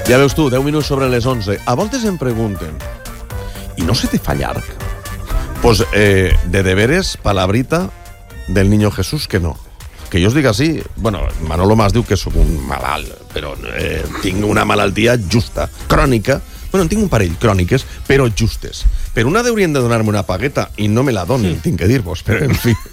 Ja veus tu, 10 minuts sobre les 11. A voltes em pregunten, i no se te fa llarg? Pues de deberes, palabrita del niño Jesús que no. Que jo us dic així, bueno, Manolo Mas diu que sóc un malalt, però tinc una malaltia justa, crònica. Bueno, en tinc un parell, cròniques, però justes. Per una haurien de donar-me una pagueta i no me la donen, tinc que dir-vos, però en fi.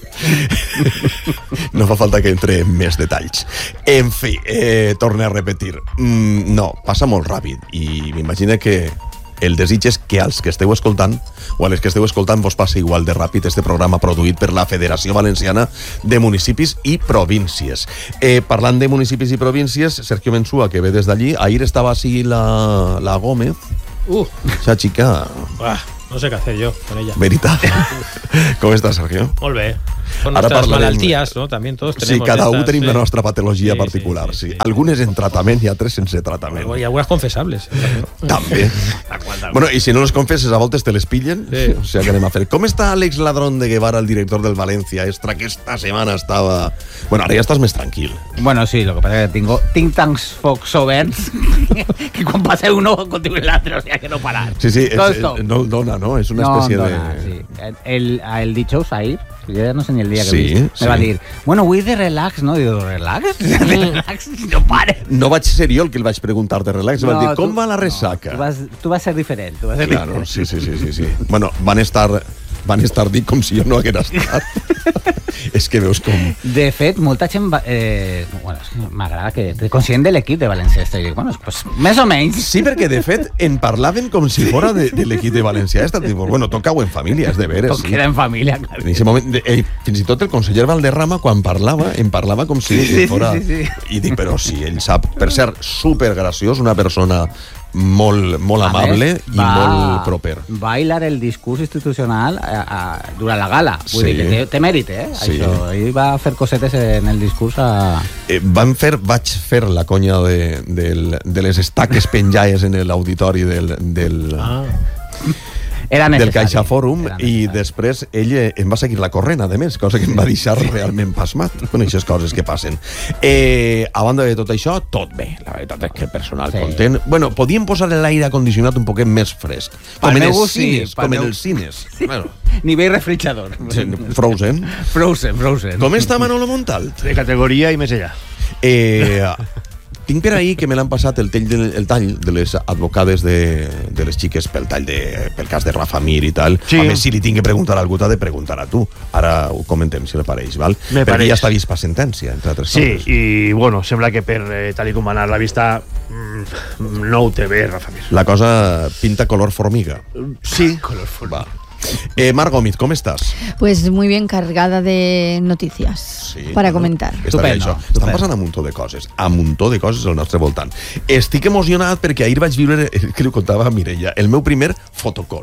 No fa falta que entre en més detalls. En fi, torne a repetir. No, passa molt ràpid i m'imagino que el desig és que als que esteu escoltant o a les que esteu escoltant vos passi igual de ràpid este programa produït per la Federació Valenciana de Municipis i Províncies. Parlant de municipis i províncies, Sergio Mensúa, que ve des d'allí, ahir estava així la Gómez. Esa chica... no sé qué hacer yo con ella. Veritat. ¿Cómo estás, Sergio? Molt bé. Con nuestras malalties, ¿no? También todos tenemos. Sí, cada uno tenim la nostra patologia particular. Sí. Algunes en tratament i altres sense tratament. Y algunas confesables. També. Bueno, i si no les confesses, a voltes te les pillen. Sí. O sea, que anem a fer. Com està Àlex Ladrón de Guevara, el director del Valencia Extra, que esta setmana estava... Bueno, ara ja estàs més tranquil. Bueno, sí, lo que pasa es que tinc tants focs oberts que quan passa uno continua l'altre, o sea que no parar. Sí, no el dona, ¿no? Es una especie de... Sí. El dijous ahir, yo ya no sé ni el día que vist, me va dir, bueno, avui de relax, no? Digo, ¿relax? Relax, no pare. No vaig ser jo el que el vaig preguntar de relax, no, va dir, com va la ressaca? Tu vas ser diferent. Claro, sí. Bueno, van estar dit com si jo no haguera estat. És que veus com... De fet, molta gent... bueno, m'agrada que... Conscient de l'equip de València. I dic, bueno, pues, més o menys. Sí, perquè de fet en parlaven com si fora de l'equip de València. Bueno, tocau en família, és de veres. Toquera en família, clar. En aquest moment, fins i tot el conseller Valderrama, quan parlava, em parlava com si fora... Sí. I dic, però sí, ell sap, per ser supergraciós, una persona molt amable i molt proper. Va hilar el discurs institucional durant la gala. Vull dir que té mèrit, Sí. Això. Ell va fer cosetes en el discurs vaig fer la conya de les estaques penjades en l'auditori del Caixa Fòrum i després ell em va seguir la corrent, a més, cosa que em va deixar realment pasmat. Bueno, aquestes coses que passen. A banda de tot això, tot bé. La veritat és que el personal content. Bueno, podíem posar l'aire condicionat un poquet més fresc. Com en els cines. Bueno. Nivell refrigerador. Frozen. Com està Manolo Montal? De categoria i més allà. Tinc per ahir que me l'han passat el tall de les advocades de les xiques pel cas de Rafa Mir i tal. Sí. A més, si li tinc que preguntar a algú, t'ha de preguntar a tu. Ara ho comentem, si le pareix, val? Perquè ja està vist per sentència, entre altres coses. Sí, i bueno, sembla que per tal i com va anar la vista no ho té bé Rafa Mir. La cosa pinta color formiga. Sí, color formiga. Mar Gómez, ¿cómo estás? Pues muy bien, cargada de noticias para comentar. Estan passant un muntó de coses al nostre voltant. Estic emocionat perquè ahir vaig viure, que li contava a Mireia, el meu primer fotocall.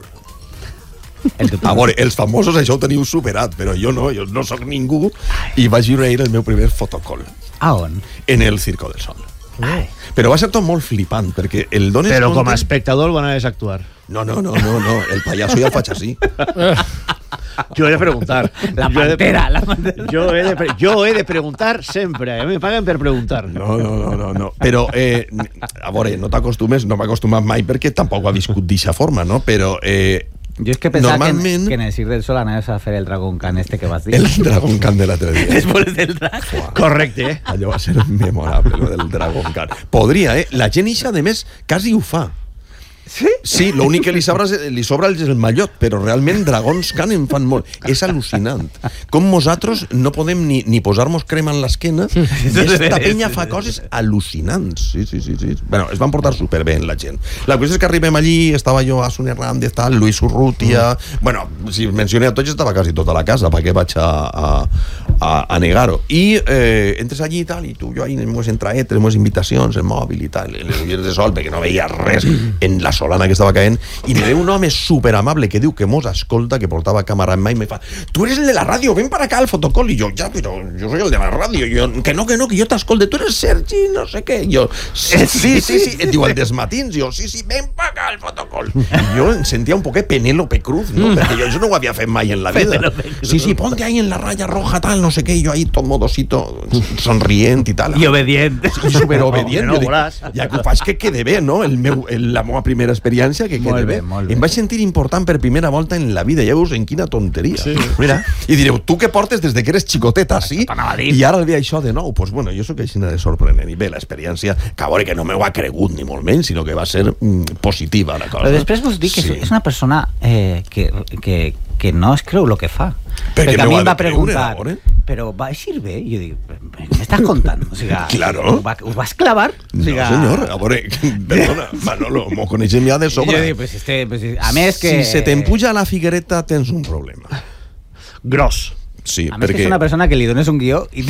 A veure, els famosos això ho teniu superat, però jo no soc ningú, i vaig viure ahir el meu primer fotocall. A on? En el Circo del Sol. Però va ser tot molt flipant, perquè el dones... Però com a espectador van a desactuar. No, el payaso ja el faig així. Yo he de preguntar. La pantera. Yo he de preguntar sempre. Me paguen per preguntar. No. Però, a veure, no t'acostumes, no m'he acostumat mai perquè tampoc ha viscut d'eixa forma, no? Però... Jo és que pensava que en el Circo del Sol anaves a fer el Dragon Khan este que vas dir. El Dragon Khan de l'altre dia. Després del drag. Correcte, Allò va ser memorable, lo del Dragon Khan. Podria, La gent ixa, de més, quasi ho fa. Sí? Sí, l'únic que li sobra és el mallot, però realment Dragons Khan en fan molt. És al·lucinant. Com nosaltres no podem ni posar-nos crema en l'esquena, esta penya fa coses al·lucinants. Sí. Bueno, es van portar superbé en la gent. La cosa és que arribem allí, estava jo a Sonia Hernández, Luis Urrutia... Bueno, si mencioné a tots, estava quasi tota la casa, perquè vaig a negar-ho. I entres allí i tal, i tu, jo ahí hemos entraet, tenemos invitacions, el mòbil i tal, les ulleres de sol, perquè no veia res en la solana que estava caent, i me ve un home superamable que diu que mos escolta, que portava càmera en mà, i me fa, tu eres el de la ràdio, ven para acá al fotocall, i jo, ja, però jo soy el de la ràdio, que no, que jo t'escolte, tu eres Sergi, no sé què, jo, sí, et diu el dels matins, jo, sí, ven para acá al fotocall, i jo em sentia un poquet Penélope Cruz, no? Perquè jo no ho havia fet mai en la vida, sí, ponte ahí en la raya roja, tal, no sé què, i jo ahí tot modosito, sonrient i tal. I obedient. I superobedient. No, Jo dic, ja que ho faig, que quede bé, no? La meva primera experiència, que quede bé. Em vaig sentir important per primera volta en la vida. Ja veus en quina tonteria. Sí. Mira, i direu, tu que portes des de que eres xicoteta, sí? I ara el ve això de nou. Pues bueno, jo soc així de sorprenent. I bé, l'experiència, que a veure que no m'ho ha cregut ni molt menys, sinó que va ser positiva la cosa. Però després vos dic que és una persona que no es creu el que fa. Perquè a mi em va preguntar, però va eixir bé? I jo dic, m'estàs contant? O sigui, claro. Ho vas clavar? O sigui, no, senyor, a veure, perdona, Manolo, m'ho coneixem ja de sobre. Jo dic, a més que... Si se t'empuja la figuereta, tens un problema. Gros. Sí, a més que és una persona que li dones un guió i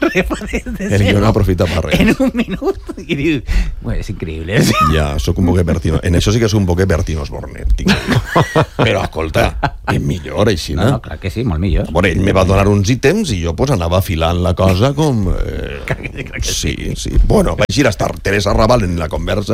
el guió no aprofita per res. En un minut i dius, bueno, és increïble. Ja, sóc un poquet Bertino. En això sí que sóc un poquet Bertino Osbornet. Però, escolta, és millor així, no? No, clar que sí, molt millor. Bueno, ell me va donar uns ítems i jo pues, anava afilant la cosa com... Sí. Bueno, vaig ir a estar Teresa Raval en la conversa.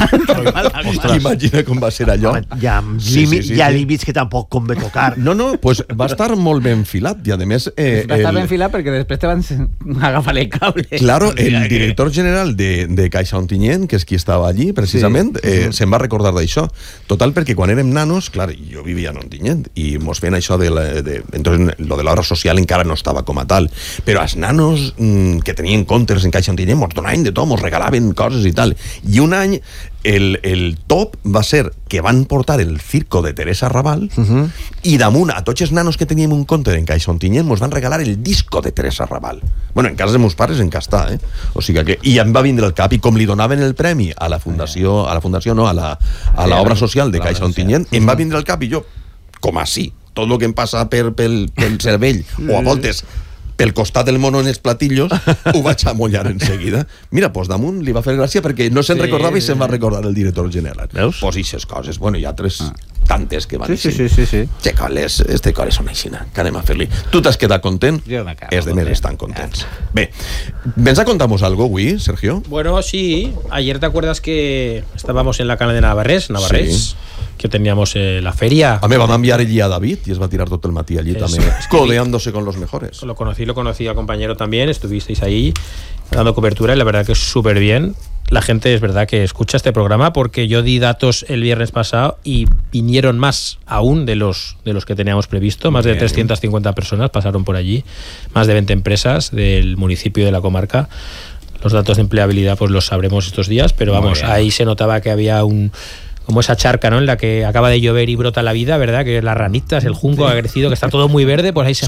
Imagina com va ser allò. Hi ha límits que tampoc convé tocar. No, pues va estar molt ben filat i a més... Va estar ben filat perquè després te van agafar el cable. Claro, el director general de Caixa Ontinyent, que és qui estava allí, precisament, se'n va recordar d'això. Total, perquè quan érem nanos, clar, jo vivia en Ontinyent, i mos feien això entonces, lo de l'obra social encara no estava com a tal. Però els nanos que tenien comptes en Caixa Ontinyent mos donaven de tot, mos regalaven coses i tal. I un any el top va ser que van portar el circo de Teresa Raval i damunt a tots els nanos que teníem un compte en Caixa Ontinyent mos van regalar el disco de Teresa Raval. Bueno, en casa de meus pares en què està, O sigui que... I em va vindre el cap, i com li donaven el premi a la fundació, a l'obra social de Caixa Ontinyent, em va vindre el cap i jo, com així, tot el que em passa pel cervell, o a voltes pel costat del mono en els platillos, ho vaig amollar en seguida. Mira, pues damunt li va fer gràcia perquè no se'n recordava i se'n va recordar el director general. Veus? Pues ixes coses. Bueno, hi ha tantes que van així. Sí. Che coles, cores són així, que anem a fer-li. Tu t'has quedat content? Jo me cago. Els de més estan contents. Bé, ¿vens a contamos algo, avui, Sergio? Bueno, sí. Ayer te acuerdas que estábamos en la cana de Navarrés, Sí. que teníamos la feria. A mí va a enviar allí a David y es va a tirar todo el matí allí también, codeándose con los mejores. Lo conocí al compañero también, estuvisteis ahí dando cobertura y la verdad que es súper bien. La gente es verdad que escucha este programa porque yo di datos el viernes pasado y vinieron más aún de los que teníamos previsto. Más de 350 personas pasaron por allí, más de 20 empresas del municipio y de la comarca. Los datos de empleabilidad pues los sabremos estos días, pero vamos, ahí se notaba que había como esa charca, ¿no? En la que acaba de llover y brota la vida, ¿verdad? Que las ranitas, el junco ha crecido, que está todo muy verde, pues ahí se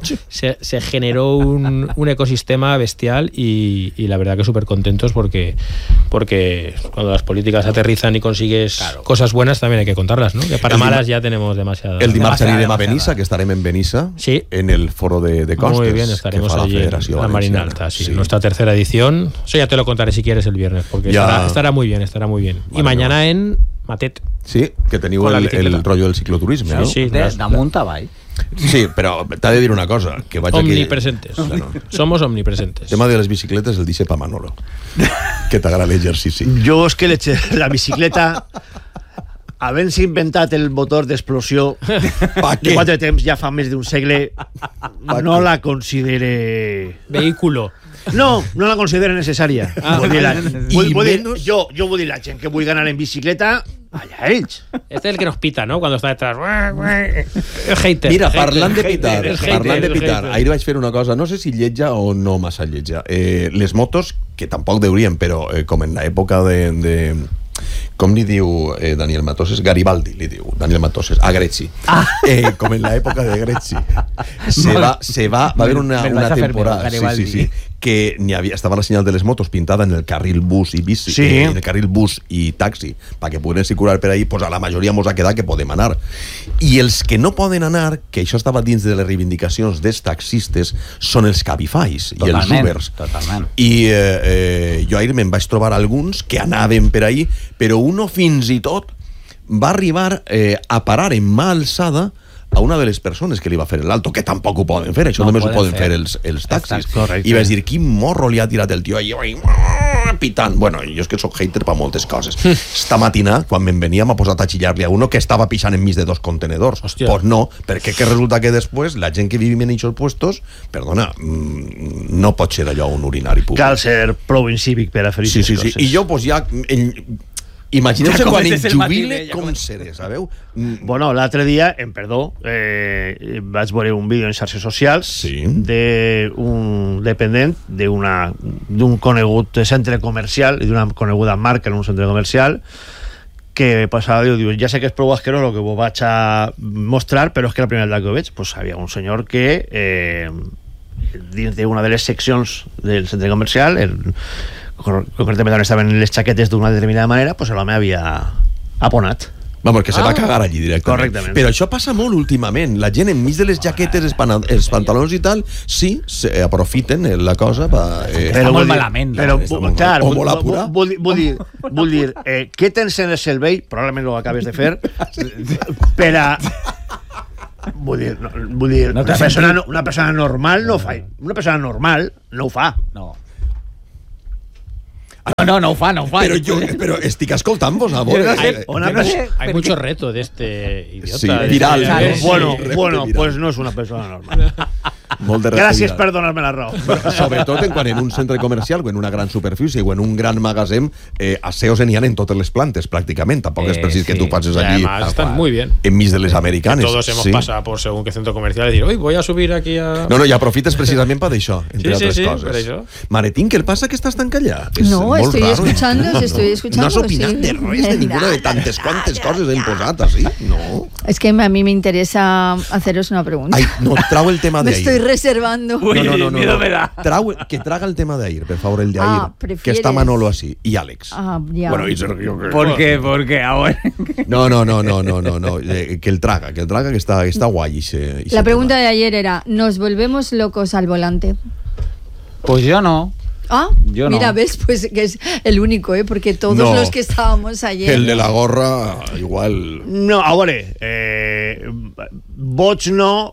generó un ecosistema bestial y la verdad que súper contentos porque cuando las políticas aterrizan y consigues cosas buenas también hay que contarlas, ¿no? Que para malas ya tenemos demasiadas. El dimarts anirem a Benissa, que estarem en Benissa, en el foro de costes. Muy bien, estaremos allí en la Marina Alta, sí. Nuestra tercera edición. Eso ya te lo contaré si quieres el viernes, porque estará muy bien. Vale, y mañana en Matet. Sí, que teniu el rotllo del cicloturisme, no? Sí, damunt avall. Sí, però t'ha de dir una cosa, que vaig omnipresentes. Aquí... Somos omnipresentes. El tema de les bicicletes el deixe pa Manolo, que t'agrada l'exercici. Jo és que la bicicleta, havent-se inventat el motor d'explosió de 4 temps ja fa més d'un segle, no la considere... Vehículo. No la considero necessària. Jo vull dir, la gent que vulgui anar en bicicleta, allà ells. Este es el que nos pita, ¿no? Cuando está detrás. El hater. Mira, parlant de pitar, ahir vaig fer una cosa, no sé si lletja o no massa lletja. Les motos, que tampoc deurien, però com en l'època de com li diu Daniel Matoses? Garibaldi, li diu Daniel Matoses, a Greci. Com en l'època de Greci. Va haver una temporada, sí, que estava la senyal de les motos pintada en el carril bus i bici, en el carril bus i taxi, perquè poden circular per ahí, pues a la majoria mos ha quedat que podem anar. I els que no poden anar, que això estava dins de les reivindicacions dels taxistes, són els Cabifys i els Ubers. I jo ahir me'n vaig trobar alguns que anaven per ahí, però uno fins i tot va arribar a parar en mà alçada a una de les persones que li va fer l'alto, que tampoc ho poden fer, això només ho poden fer els taxis. I vaig dir, quin morro li ha tirat el tio allà, pitant. Bueno, jo és que soc hater per moltes coses. Esta matina, quan me'n venia, m'ha posat a xillar-li a uno que estava pixant enmig de 2 contenedors. Pues no, perquè que resulta que després la gent que vivim en aquests puestos, perdona, no pot ser allò un urinari públic. Cal ser prou incívic per a fer aquestes coses. I jo, pues ja... Imagineu-se quan em jubile com seré, sabeu? Bueno, l'altre dia, en perdó, vaig veure un vídeo en xarxes socials d'un dependent d'un conegut centre comercial i d'una coneguda marca en un centre comercial que passava, diu, ja sé que és prou asqueroso que ho vaig a mostrar, però és que la primera vegada que ho veig, pues havia un senyor que dins d'una de les seccions del centre comercial, concretament on estaven les xaquetes d'una determinada manera, pues l'home havia aponat. Vamos, que se va cagar allí directament. Correctament. Però això passa molt últimament. La gent enmig de les jaquetes, els pantalons i tal, sí, aprofiten la cosa. Està molt malament. Però, clar, vull dir, què tens en el cervell, probablement ho acabes de fer, per a... Vull dir, una persona normal no ho fa. Una persona normal no ho fa. No ho fa. Pero estic escoltant-vos, amor. Hay mucho reto de este idiota. Sí, viral. Bueno, pues no és una persona normal. Molt de Gràcies per donar-me la raó. Sobretot quan en un centre comercial o en una gran superfície o en un gran magatzem, aseos n'hi ha en totes les plantes, pràcticament. Tampoc és precís que tu passes allí. Además, están muy bien. Enmig de les americanes. Todos hemos pasado por según qué centro comercial y decir, hoy voy a subir aquí a... No, i aprofites precisament per d'això, entre altres coses. Per això. Maretín, què passa que estàs tan callat? No, estoy escuchando. No has opinat de res, de ninguna de tantes quantes coses hem posat, así. No. Es que a mí me interesa haceros una pregunta. Ay, no, trau el tema de me ahí. estoy reservando. No. Que traga el tema de Air, por favor, el de Air. Que está Manolo así. Y Alex. Ya. Bueno, y Sergio. ¿Por qué ahora? No. Que el traga, que está guay. La pregunta de ayer era, ¿nos volvemos locos al volante? Pues yo no. Yo mira, no. ¿Ves? Pues que es el único, porque todos los que estábamos ayer... El de la gorra, igual... No, a veure, boig no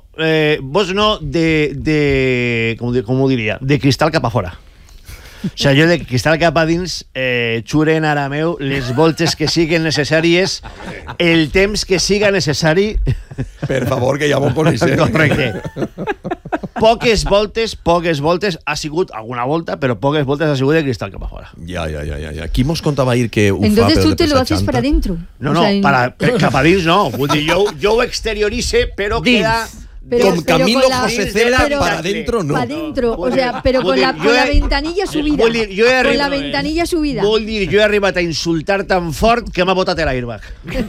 de com ho diria, de cristal cap a fora. O sigui, jo de cristal cap a dins xure en arameu les voltes que siguen necessàries, el temps que siga necessari. Per favor, que ja m'ho coneixem. Correcte. Poques voltes ha sigut alguna volta, però poques voltes ha sigut de cristal cap a fora. Ja. Qui mos contava ahir que ho Entonces fa tú te lo haces para adentro. No, cap a dins no. Vull dir, jo ho exteriorice, però queda... Con Camilo José Cela, para adentro no. Para adentro, o sea, pero con la ventanilla subida. Con la ventanilla subida. Vol dir, jo he arribat a insultar tan fort que m'ha botat l'airbag.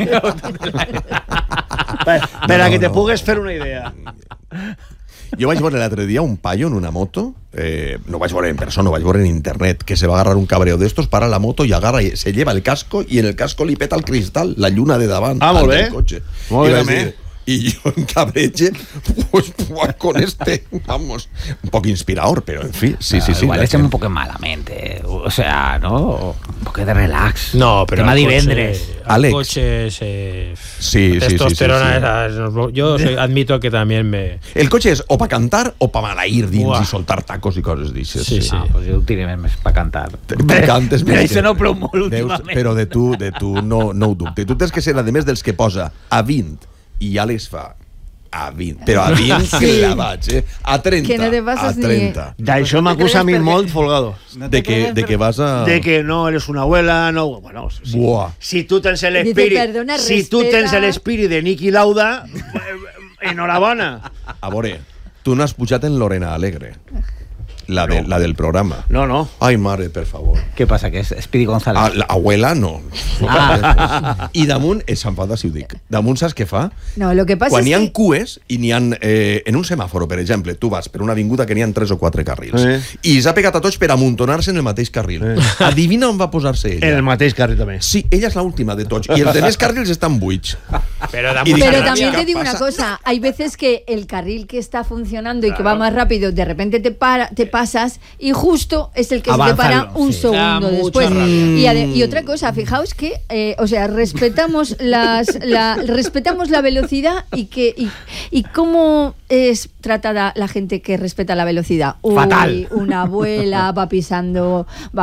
Per a que te pugues fer una idea. Jo vaig veure l'altre dia un paio en una moto, no vaig veure en persona, vaig veure en internet, que se va agarrar un cabreo d'estos, para la moto y agarra, se lleva el casco y en el casco li peta el cristal, la lluna de davant. Molt bé. Molt bé. Y yo en cabreche, pues con vamos, un poco inspirador, pero en fin, sí. Igual estem un poco malamente, o sea, ¿no? Un poco de relax. No, pero tema divendres. Alex. Coche sí. testosterona. Yo admito que también me... El coche es o para cantar o para maleir dins y soltar tacos y cosas dices. Sí. Pues yo tiré més para cantar. Cantes, però això no prou molt últimament. Però de tu no ho dubte. Tu tens que ser, a més dels que posa a 20 i ja les fa a 20, però a 20 que la vaig, a 30, que no te pasas a 30. D'això m'acusa a mi molt Folgado. De que vas a... De que no eres una abuela, no... Bueno, si tu tens l'espírit de Niki Lauda, enhorabona. A veure, tu no has pujat en Lorena Alegre. La del programa. No. Ai, mare, per favor. Què passa, que és Speedy González? La abuela, no. I damunt, s'enfada si ho dic, damunt saps què fa? No, lo que pasa quan hi ha cues i n'hi ha en un semàforo, per exemple, tu vas per una avinguda que n'hi ha 3 o 4 carrils i s'ha pegat a tots per amuntonar-se en el mateix carril. Adivina on va posar-se ella? En el mateix carril també. Sí, ella és l'última de tots i els demés carrils estan buits. Pero también te digo una cosa, hay veces que el carril que está funcionando y que va más rápido, de repente te para pasas y justo es el que se te para un segundo después. Y otra cosa, fijaos que, respetamos respetamos la velocidad y cómo es tratada la gente que respeta la velocidad. Fatal. Una abuela va pisando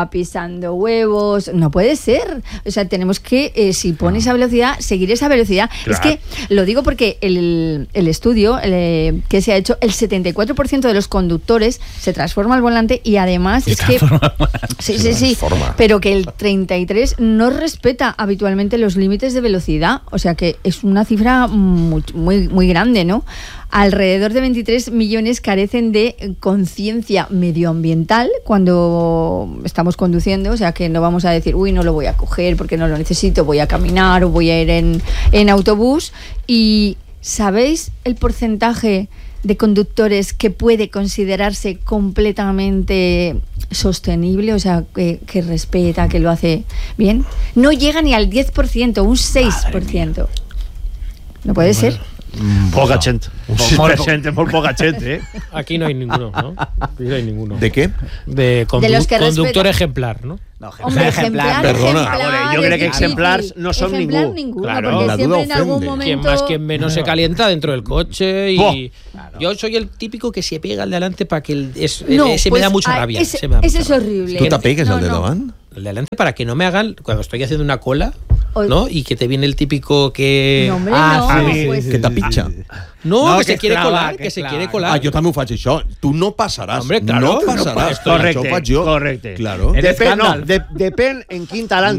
huevos. No puede ser. O sea, tenemos que, si pones esa velocidad, seguir esa velocidad. Claro. Es que lo digo porque el estudio que se ha hecho, el 74% de los conductores se transforma al volante y además es que sí, pero que el 33% no respeta habitualmente los límites de velocidad. O sea que es una cifra muy, muy, muy grande, ¿no? Alrededor de 23 millones carecen de conciencia medioambiental cuando estamos conduciendo, o sea que no vamos a decir, no lo voy a coger porque no lo necesito, voy a caminar o voy a ir en autobús. ¿Y sabéis el porcentaje de conductores que puede considerarse completamente sostenible, o sea, que respeta, que lo hace bien? No llega ni al 10%, un 6%. No puede ser. Poca gente. Muy poca gente, ¿eh? Aquí no hay ninguno, ¿no? Aquí no hay ninguno. ¿De qué? De los que conductor ejemplar, ¿no? No, hombre, ejemplar. Perdona. Yo creo que ejemplars no son ninguno. Claro, porque siempre en algún momento... Quien más, quien menos se calienta dentro del coche y... Claro. Yo soy el típico que se pega al de delante para que me da mucha rabia. Ese es horrible. ¿Tú te pegues al de delante? El de delante para que no me hagan, cuando estoy haciendo una cola, ¿no? Y que te viene el típico que... No, hombre, no. Pues, que te picha. No, que se quiere colar, que se quiere colar. Yo també ho faig això. Tu no passaràs. Hombre, claro, no passaràs. Correcte. Claro. Depèn en quin talant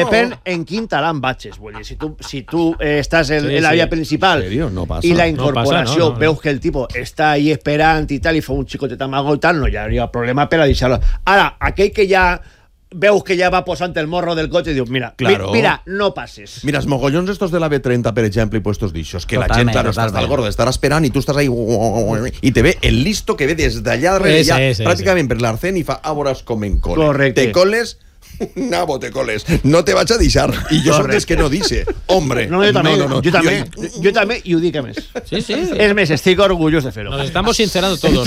vaig. Vull dir, si tu estàs en la via principal i la incorporació veus que el tipus està ahí esperant i tal, i fa un xicotet amago i tal, no hi hauria problema per a deixar-lo. Ara, aquell que ja veus que ja va posant el morro del cotxe i dius, mira, no passes. Mira, els mogollons estos de la B30, per exemple, i puestos d'ixos, que la gent, claro, està al gordo d'estar esperant i tu estàs ahí i te ve el listo que ve des d'allà darrere, ja pràcticament per l'arcén i fa, veuràs com en cole. Correcte. Te coles, nabo, te coles. No te vaig a deixar. I jo soc dels que no dixe. Hombre. No, jo també, i ho dic a més. Sí. És més, estic orgullós de fer-ho. Nos estamos sincerando todos.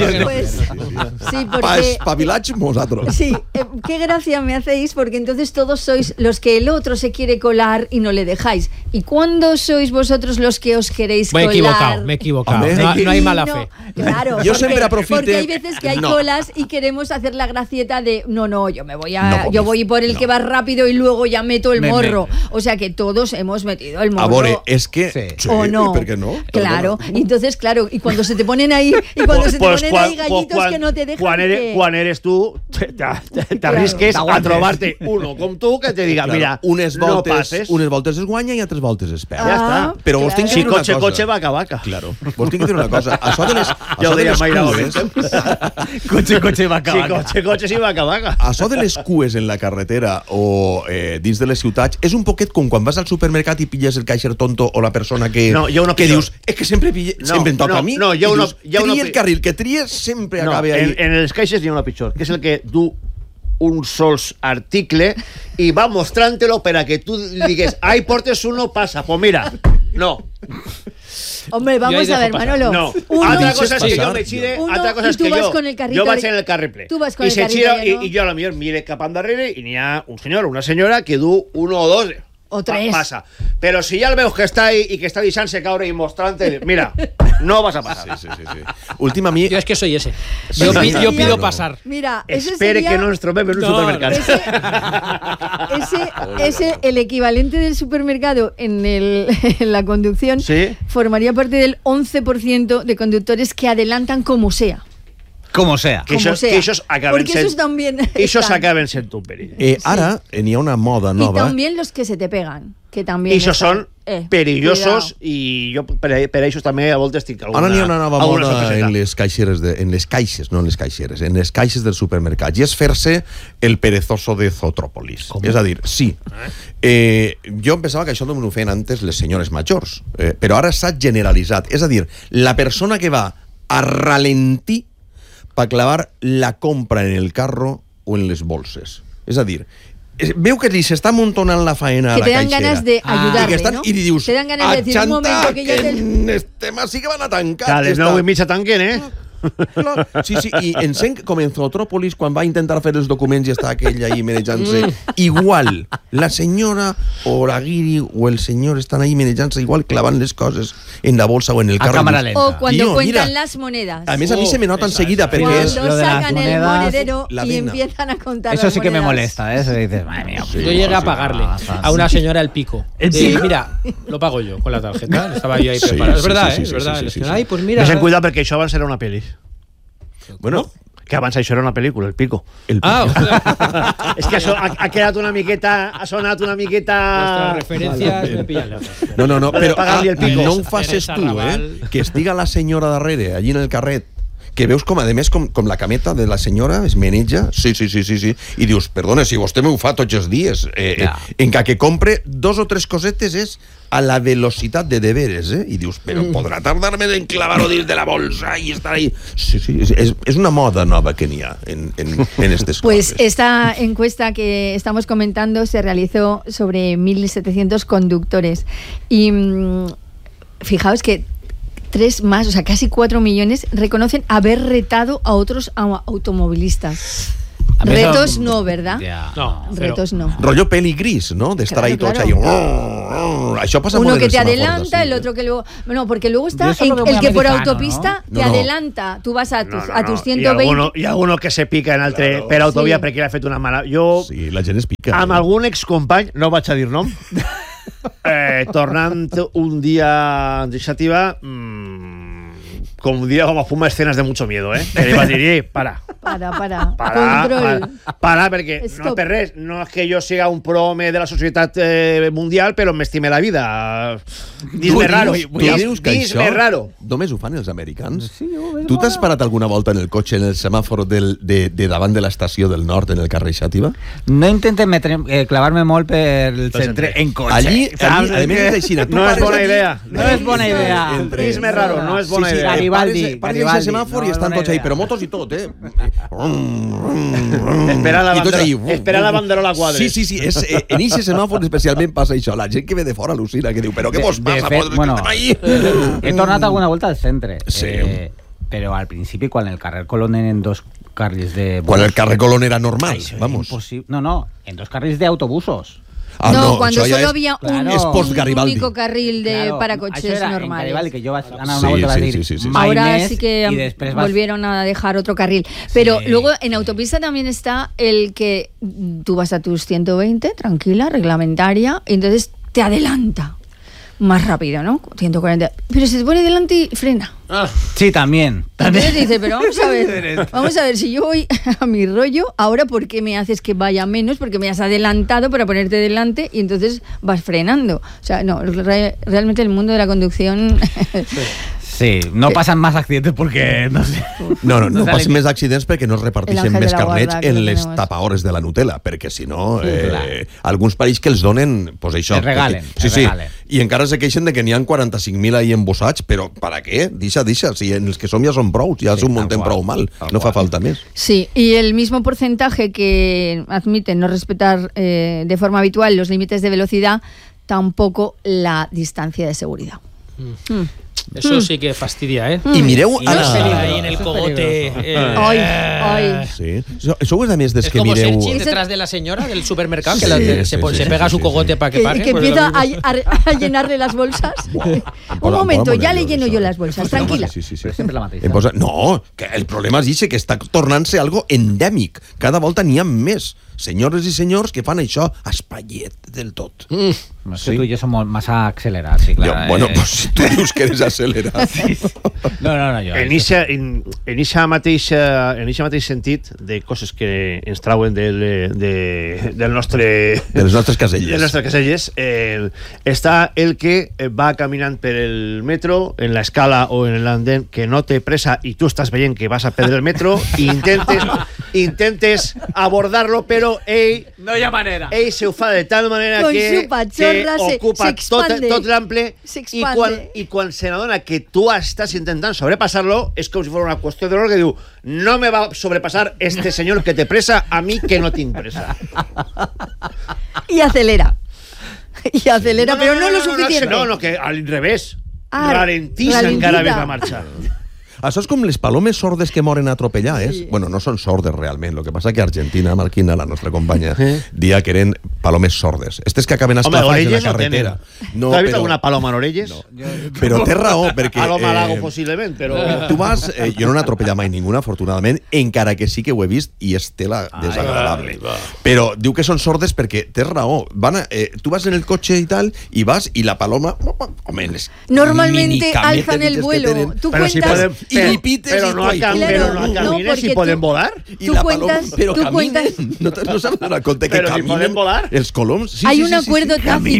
Sí, porque... Espabilats vosotros. Sí, qué gracia me hacéis, porque entonces todos sois los que el otro se quiere colar y no le dejáis. ¿Y cuándo sois vosotros los que os queréis colar? Me he equivocado. No hay mala fe. Claro, yo siempre aprofite... porque hay veces que hay colas y queremos hacer la gracieta de yo voy por el que va rápido y luego ya meto el morro. O sea que todos hemos metido el morro. Veure, és que... Sí. ¿O no? ¿Por qué no? Claro. Entonces, claro, y cuando se te ponen ahí gallitos que no te dejan... Quan eres tu, t'arrisques a trobar-te uno com tu que te diga, mira, no passes. Unes voltes es guanya i altres voltes es perd. Ja està. Però vos tinc que dir una cosa. Cotxe, vaca. Claro. Vos tinc que dir una cosa. Això de les cues... Cotxe, sí, vaca. Això de les cues en la carretera o dins de les ciutats és un poquet com quan vas al supermercat i pilles el caixer tonto o la persona que dius, és que sempre em toca a mi. No, hi ha el carril que tries sempre acaba ahí. En els caixers hi ha una pitjor, que és el que du un sols article i va mostrant-te-lo per a que tu digues, ai, portes uno, passa. Pues mira, no. Hombre, vamos a ver, Manolo. No. Altra cosa és que jo me xire, altra cosa és que jo vaig en el carrer ple. I se xira, i jo a lo millor mire cap endarrere i n'hi ha un senyor o una senyora que du uno o dos o tres. Passa. Però si ja el veus que està ahí i que està deixant-se caure i mostrant-te, mira, no vas a passar. Sí. Última a mi... Yo es que soy ese. Yo pido pasar. Mira, espere que no ens trobem en un supermercado. Ese, el equivalente del supermercado en la conducción, formaría parte del 11% de conductores que adelantan como sea. Como sea. Que esos acaben sent un perill. Ara n'hi ha una moda nova. Y también los que se te pegan. Que también esos son perillosos i jo per això també a voltes tinc alguna... Ara n'hi ha una nova moda en les caixes del supermercat i és fer-se el perezoso de Zotrópolis. És a dir, sí. Jo em pensava que això no m'ho feien antes les senyores majors, però ara s'ha generalitzat. És a dir, la persona que va a ralentí para clavar la compra en el carro o en les bolses. És a dir, veu que li s'està amontonant la faena a la caixera. Que te dan ganas de ayudarle, ¿no? I li dius, te dan ganas de decir, un momento que ya estem així que van a tancar. Que a les 9:30 tanquen, Sí, i encenc com en Zootrópolis, quan va intentar fer els documents i està aquell ahí menejant-se. Igual, la senyora o la guiri o el senyor estan ahí menejant-se igual, clavant les coses en la bolsa o en el carro. A cámara lenta. O cuando cuentan las monedas. A mí se me nota enseguida porque es... Cuando sacan el monedero y empiezan a contar eso las sí que me monedas. molesta, eso dices, madre mía. Yo llegué a pagarle a una señora el pico. Mira, lo pago yo con la tarjeta. Estaba yo ahí preparado. Es verdad, es verdad. Ay, pues mira. Ten cuidado perquè això abans era una pel·li. Bueno, que abans això era una pel·lícula, El Pico. És que ha quedat una miqueta, ha sonat una miqueta... Nuestras referencias me pillan lejos. No, però no ho faces tu, que estiga la senyora darrere, allí en el carret, que veus com, a més, com la cameta de la senyora es meneja, sí, i dius, perdona, si vostè m'ho fa tots els dies, en que compre 2 o 3 cosetes és a la velocitat de deberes, i dius, però podrà tardar-me d'enclavar-ho dins de la bolsa i estar ahí. Sí, és una moda nova que n'hi ha en estes pues coses. Esta encuesta que estamos comentando se realizó sobre 1.700 conductores y fijaos que 3 más, o sea, casi 4 millones reconocen haber retado a otros automovilistas. Retos no, ¿verdad? No, retos no. Rollo peli gris, ¿no? De estar ahí tots ahí. Això pasa uno que te adelanta, el otro que luego... No, porque luego está el que por autopista te adelanta. Tú vas a tus 120... Hi ha alguno que se pica en altre per autovia perquè l'ha fet una mala... Jo, sí, la gent es pica. Amb algun excompany, no vaig a dir nom, tornant un dia d'iniciativa... Como diría, como fuma escenas de mucho miedo, que le va a decir, para, control. Para, perquè no per res, no és que jo siga un prome de la societat mundial, però m'estime la vida. Dis-me raro. Dis-me raro. Només ho fan els americans? Tu t'has parat alguna volta en el cotxe, en el semàfor de davant de l'estació del nord, en el carrer Xàtiva? No intenten clavar-me molt per el centre en cotxe. Allí a més és així. No és bona idea. No és bona idea. Dis-me raro, no és bona idea. Pares el semàfor i estan tots ahí, però motos i tot, Espera la banderola quadre. Sí, en eixe semàfor especialment passa això. La gent que ve de fora al·lucina, que diu, però què vos passa? He tornat alguna volta al centre, però al principi, quan el carrer Colón eren 2 carrils de... Quan el carrer Colón era normal, vamos. No, en 2 carrils d'autobusos. No, cuando solo había un post-Garibaldi. único carril para coches normales. Garibaldi, que yo anar una volta a decir, ahora sí que volvieron a dejar otro carril. Pero luego en autopista también está el que tú vas a tus 120, tranquila, reglamentaria, y entonces te adelanta más rápido, ¿no? 140. Pero se te pone delante y frena. Sí, también. Entonces dice, pero vamos a ver, si yo voy a mi rollo, ahora ¿por qué me haces que vaya menos? Porque me has adelantado para ponerte delante y entonces vas frenando. O sea, no, realmente el mundo de la conducción... Sí, no passen más accidents perquè, no sé... No passen més accidents perquè no es reparteixen més carnets en les tapahores de la Nutella, perquè si no, alguns parells que els donen, pues això... Es regalen. Sí, i encara se queixen de que n'hi ha 45.000 ahí embossats, però ¿para qué? Deixa, si els que som ja són prou, ja s'ho muntem prou mal, no fa falta més. Sí, y el mismo porcentaje que admiten no respetar de forma habitual los límites de velocidad, tampoco la distancia de seguridad. Eso sí que fastidia, I mireu... ahí en el cogote... Ay. Sí. Això ho és a més des que mireu... Es como Sergi detrás de la señora del supermercado, que se pega su cogote para que pague. Que empieza a llenarle las bolsas. Un momento, ya le lleno yo las bolsas, tranquila. Sí. Sempre la mateixa. No, que el problema és que està tornant-se algo endèmic. Cada volta n'hi ha més senyores i senyors que fan això espaiet del tot. És que tu i jo som massa accelerats, sí, clar. Bueno, pues si tu dius que eres accelerat. No, jo... En eixa mateix sentit de coses que ens trauen del nostre... De les nostres caselles. De les nostres caselles, està el que va caminant per el metro, en l'escala o en l'andén, que no té pressa i tu estàs veient que vas a perdre el metro i intentes abordar-lo, però ell... No hi ha manera. Ell se ho fa de tal manera que ocupa tot l'ample i quan se n'adona que tu estàs intentant sobrepassar-lo és com si fos una qüestió d'hora que diu no me va a sobrepasar este señor que té pressa a mi que no tinc pressa. I acelera, però no lo suficiente. No, que al revés ralentissa encara més la marxa. Això és com les palomes sordes que moren atropellades. Sí. Bueno, no són sordes realment. Lo que passa que Argentina, Marquina, la nostra companya, dia que eren palomes sordes. Estes que acaben esclafats en la carretera. No, ¿has visto alguna paloma en orelles? No. Però té raó, perquè... Paloma lago, posiblement, però... Tu vas... jo no n'he atropellat mai ninguna, afortunadament, encara que sí que ho he vist i és tela desagradable. Però diu que són sordes perquè té raó. Tu vas en el cotxe i tal, i vas, i la paloma... Normalmente alzan el vuelo. Tú pero cuentas... Si pero no a camines si pueden volar. Tú cuentas... No sabes donar compte que caminen. Si pueden volar. Els coloms... Sí, hay un acuerdo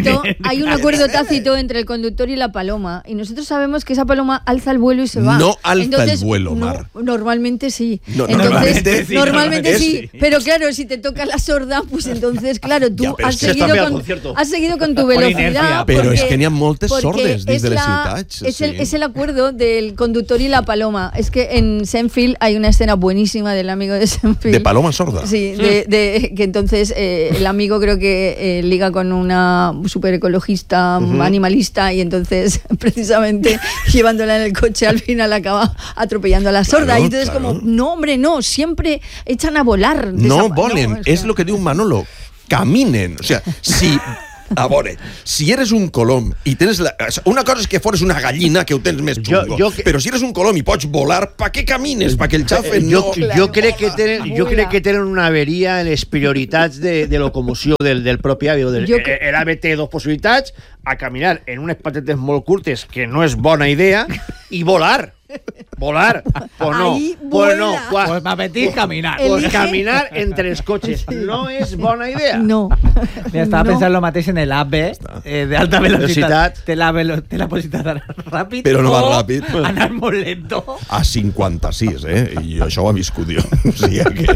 tácito entre el conductor y la paloma. Y nosotros sabemos que esa paloma alza el vuelo y se va. No alza el vuelo, Mar. Normalmente sí. Normalmente sí. Pero claro, si te toca la sorda, pues entonces, claro, tú has seguido con tu velocidad. Pero es que n'hi ha moltes sordes dins de les ciutats. Es el acuerdo del conductor y la paloma. Es que en Seinfeld hay una escena buenísima del amigo de Seinfeld. ¿De paloma sorda? Sí, que entonces el amigo creo que liga con una super ecologista, animalista, y entonces precisamente llevándola en el coche al final acaba atropellando a la sorda. Y entonces como, no hombre, no, siempre echan a volar. No volen, és lo que diu Manolo, caminen. O sea, si... A veure, si eres un colom i tens una cosa és que fores una gallina que ho tens més xungo, però si eres un colom i pots volar, pa què camines? Pa que el xafen no... Jo crec que tenen una averia en les prioritats de locomoció del propi avi. L'AVE té dos possibilitats, a caminar en unes patetes molt curtes, que no és bona idea, i volar. Volar, pues no, pues no, pues m'apetit caminar. Caminar entre els cotxes no és bona idea. No. Mira, estava pensant lo mateix en el AVE de alta velocitat. Té la possibilitat d'anar ràpid, però no va ràpid. Anar molt lento. A 56, I això ho ha viscut jo. O sigui que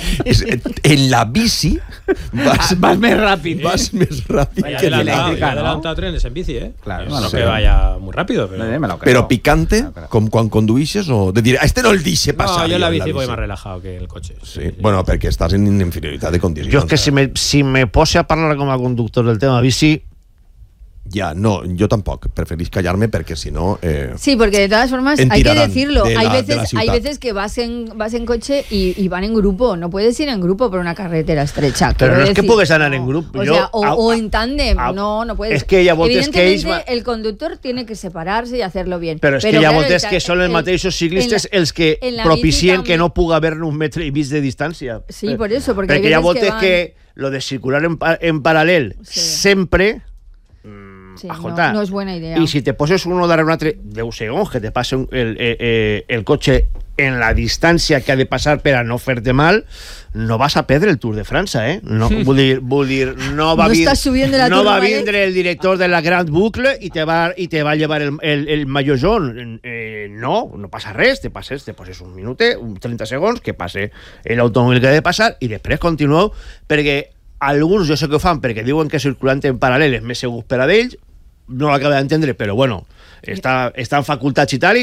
en la bici vas més ràpid. Vas més ràpid que l'elèctrica. Adelanta trenes en bici, Claro, no que vaya muy rápido, pero picante, com quan conduixes, o de dir, a este no el deixe passar. No, yo en la bici voy más relajado que en el coche. Sí. Bueno, perquè estàs en inferioritat de condicions. Jo és que si me pose a parlar com a conductor del tema bici... Ya, no, yo tampoco. Preferís callarme porque si no... sí, porque de todas formas hay que decirlo. Hay veces que vas en coche y van en grupo. No puedes ir en grupo por una carretera estrecha. Pero no es que puedes andar en grupo. O en tándem. No puedes. Es que ya voltes que el conductor tiene que separarse y hacerlo bien. Pero es que ya voltes que son els mateixos ciclistes els que propicien que no puga haver un metre i mig de distància. Sí, por eso. Porque ya voltes que lo de circular en paral·lel sempre... Sí, no es buena idea. Y si te poses uno darrere un altre 10 segons que te pase el cotxe en la distància que ha de passar per a no fer-te mal, no vas a perdre el Tour de França, No, vull dir, no va vindre el director de la Grand Boucle i te va llevar el maillot jaune. No passa res, te poses un minutet, 30 segons, que passe l'automòbil que ha de passar i després continueu, perquè alguns jo sé que ho fan perquè diuen que circulant en paral·lel és més segur per a ells, no l'acabo d'entendre, però bueno, estan facultats i tal,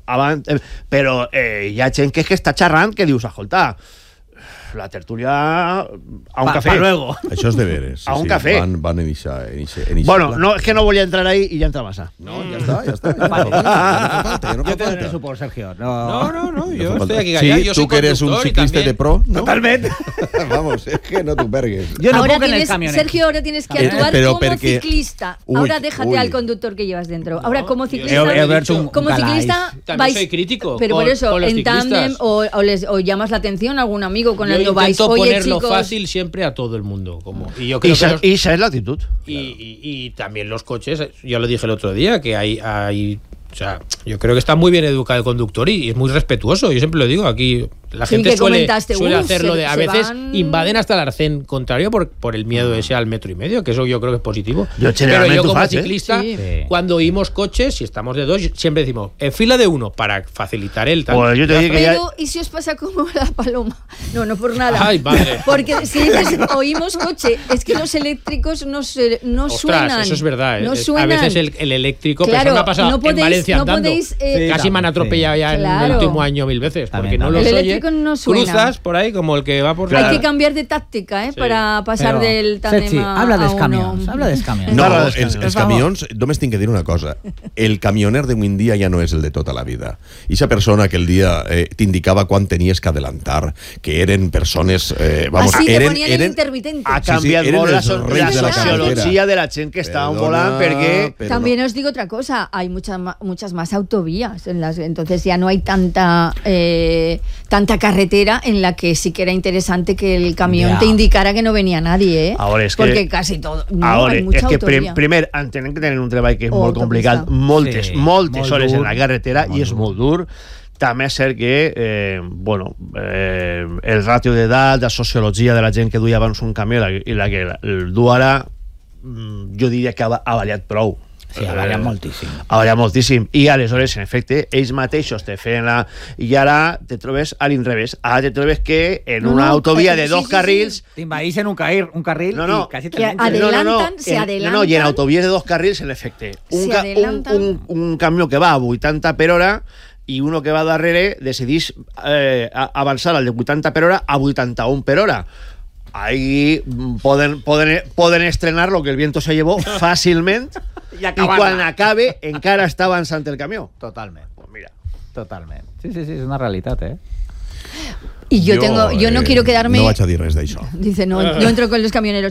però hi ha gent que està xerrant que dius, escolta, la tertúlia a un café. Luego. Això és de veres. A un café. Van en ixa. Bueno, no, és que no volia entrar ahí i ja entra massa. No, ja està. Yo te doy support, Sergio. No, yo estoy aquí callado. Sí, tú que eres un ciclista de pro, ¿no? Totalmente. Vamos, es que no te pergues. Yo no puedo en el camión. Sergio, ahora tienes que actuar como ciclista. Ahora déjate al conductor que llevas dentro. Ahora como ciclista también soy crítico. Pero por eso, en tándem o llamas la atención a algún amigo con el que vais. Oye, lo fácil siempre a todo el mundo. Y yo creo que esa es la actitud. Y también los coches, yo lo dije el otro día, que hay o sea, yo creo que está muy bien educado el conductor y es muy respetuoso. Yo siempre lo digo, aquí la gente suele hacerlo a veces invaden hasta el arcén contrario por el miedo ese al 1,5 metros, que eso yo creo que es positivo. Pero yo como ciclista, cuando oímos coches, si estamos de dos, siempre decimos en fila de uno para facilitar el tal. Pues yo te digo pero ¿y si os pasa como la paloma? No por nada. Ay, madre. Porque si oímos coche, es que los eléctricos no suenan. Eso es verdad. No suenan. A veces el eléctrico, claro, pero eso me ha pasado en Valencia andando. Casi me han atropellado ya en el último año 1000 veces, porque no los oyes. eléctrico no suena. Cruzas por ahí como el que va por... Hay que cambiar de táctica, para pasar del tándem a habla dels uno. camions, habla dels camions. No, els camions, només tinc que dir una cosa. El camioner d'avui en dia ja no és el de tota la vida. I esa persona que el dia t'indicava quan tenies que adelantar, que eren persones... Así te ponían el intermitente. Ha canviat molt la sociologia de la gent que estava volant perquè... También os digo otra cosa, hay muchas más autovías, entonces ya no hay tanta carretera en la que sí que era interesante que el camión te indicara que no venía nadie, Ahora es porque que, casi todo... Ahora, hay mucha autovía. Primer, tenen que tenir un treball que és molt complicat, moltes hores en la carretera i és molt dur. També és cert que el ràtio d'edat, de sociologia de la gent que duia abans un camió i la que el du ara, jo diria que ha variat prou. Sí, ha variat moltíssim. Ha variat moltíssim. I aleshores, en efecte, ells mateixos te feien la... I ara te trobes a l'inrevés. Ara te trobes que en una autovia de dos carrils... T'invadeixen un carril i quasi te adelantan, se adelantan... No, i en autovies de dos carrils, en efecte, un camió que va a 80 per hora i uno que va darrere decidís avançar al de 80 per hora a 81 per hora. Ahí poden estrenar lo que el viento se llevó fàcilment i quan acabe encara està avançant el camió. Totalment. Pues mira. Totalment. Sí, és una realitat, Y yo no quiero quedarme... No vaig a dir res d'això. Dice, no entro con los camioneros.